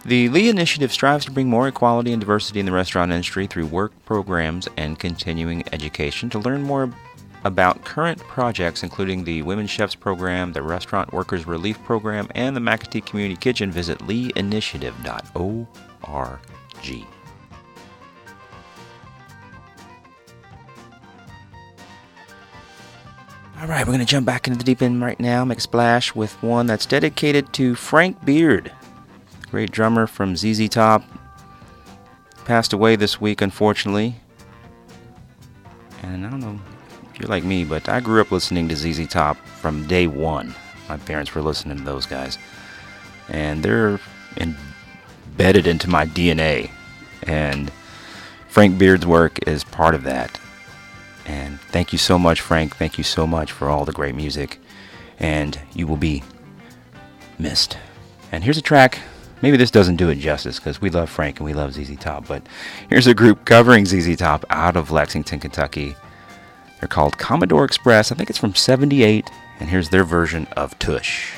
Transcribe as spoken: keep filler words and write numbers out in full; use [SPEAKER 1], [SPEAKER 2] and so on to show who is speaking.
[SPEAKER 1] The Lee Initiative strives to bring more equality and diversity in the restaurant industry through work programs and continuing education. To learn more about current projects, including the Women Chefs Program, the Restaurant Workers Relief Program, and the McAtee Community Kitchen, visit lee initiative dot org. All right, we're going to jump back into the deep end right now, make a splash with one that's dedicated to Frank Beard, great drummer from Z Z Top. Passed away this week, unfortunately. And I don't know if you're like me, but I grew up listening to Z Z Top from day one. My parents were listening to those guys. And they're embedded into my D N A. And Frank Beard's work is part of that. And thank you so much, Frank. Thank you so much for all the great music. And you will be missed. And here's a track. Maybe this doesn't do it justice because we love Frank and we love Z Z Top. But here's a group covering Z Z Top out of Lexington, Kentucky. They're called Commodore Express. I think it's from seventy-eight. And here's their version of Tush.